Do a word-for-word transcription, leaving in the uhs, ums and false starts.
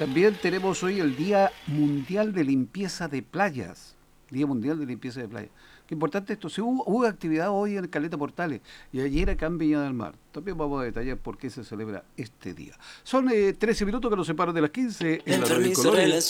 También tenemos hoy el Día Mundial de Limpieza de Playas. Día Mundial de Limpieza de Playas. Qué importante esto. Sí, hubo, hubo actividad hoy en Caleta Portales y ayer acá en Viña del Mar. También vamos a detallar por qué se celebra este día. Son eh, trece minutos que nos separan de las quince en la radio Enfermizo Colonia.